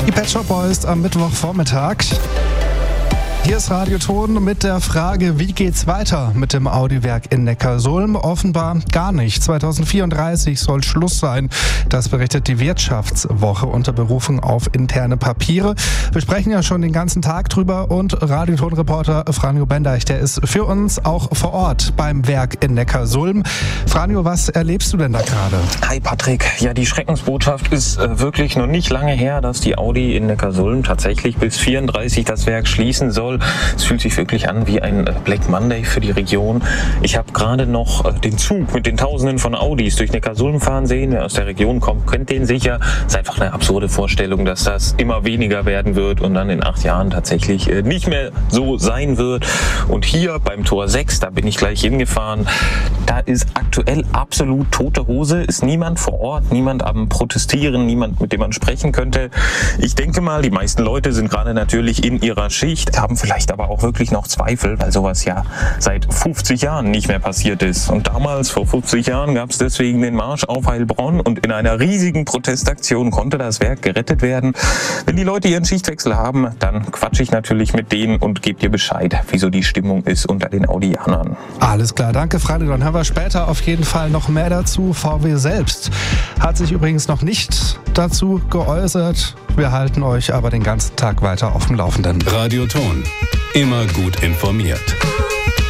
Die Pet Shop Boys am Mittwochvormittag. Hier ist Radioton mit der Frage, wie geht's weiter mit dem Audi-Werk in Neckarsulm? Offenbar gar nicht. 2034 soll Schluss sein. Das berichtet die Wirtschaftswoche unter Berufung auf interne Papiere. Wir sprechen ja schon den ganzen Tag drüber und Radioton-Reporter Franjo Bendeich, der ist für uns auch vor Ort beim Werk in Neckarsulm. Franjo, was erlebst du denn da gerade? Hi Patrick. Ja, die Schreckensbotschaft ist wirklich noch nicht lange her, dass die Audi in Neckarsulm tatsächlich bis 34 das Werk schließen soll. Es fühlt sich wirklich an wie ein Black Monday für die Region. Ich habe gerade noch den Zug mit den Tausenden von Audis durch Neckarsulm fahren sehen. Wer aus der Region kommt, kennt den sicher. Es ist einfach eine absurde Vorstellung, dass das immer weniger werden wird und dann in 8 Jahren tatsächlich nicht mehr so sein wird. Und hier beim Tor 6, da bin ich gleich hingefahren, da ist aktuell absolut tote Hose. Ist niemand vor Ort, niemand am Protestieren, niemand, mit dem man sprechen könnte. Ich denke mal, die meisten Leute sind gerade natürlich in ihrer Schicht, haben vielleicht aber auch wirklich noch Zweifel, weil sowas ja seit 50 Jahren nicht mehr passiert ist. Und damals, vor 50 Jahren, gab es deswegen den Marsch auf Heilbronn und in einer riesigen Protestaktion konnte das Werk gerettet werden. Wenn die Leute ihren Schichtwechsel haben, dann quatsche ich natürlich mit denen und gebe dir Bescheid, wieso die Stimmung ist unter den Audianern. Alles klar, danke Franjo. Dann haben wir später auf jeden Fall noch mehr dazu. VW selbst hat sich übrigens noch nicht dazu geäußert. Wir halten euch aber den ganzen Tag weiter auf dem Laufenden. Radioton. Immer gut informiert.